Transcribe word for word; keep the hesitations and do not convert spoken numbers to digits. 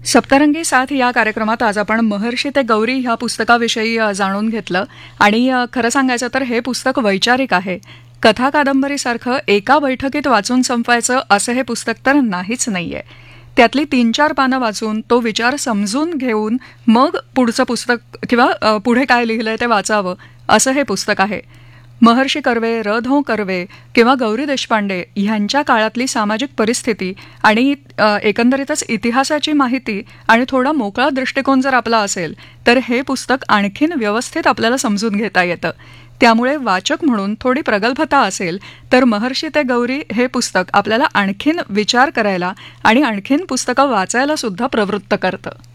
सप्तरंगी साथ या कार्यक्रमात आज आपण महर्षी ते गौरी ह्या पुस्तकाविषयी अ, जाणून घेतलं आणि अ, खरं सांगायचं तर हे पुस्तक वैचारिक आहे. कथा कादंबरीसारखं एका बैठकीत वाचून संपवायचं असं हे पुस्तक तर नाहीच नाहीये. त्यातली तीन चार पानं वाचून तो विचार समजून घेऊन मग पुढचं पुस्तक किंवा अ, पुढे काय लिहिलंय ते वाचावं असं हे पुस्तक आहे. महर्षी कर्वे, र धों कर्वे किंवा गौरी देशपांडे ह्यांच्या काळातली सामाजिक परिस्थिती आणि अ, एकंदरीतच इतिहासाची माहिती आणि थोडा मोकळा दृष्टिकोन जर आपला असेल तर हे पुस्तक आणखीन व्यवस्थित आपल्याला समजून घेता येतं. त्यामुळे वाचक म्हणून थोडी प्रगल्भता असेल तर महर्षी ते गौरी हे पुस्तक आपल्याला आणखीन विचार करायला आणि आणखीन पुस्तकं वाचायला सुद्धा प्रवृत्त करतं.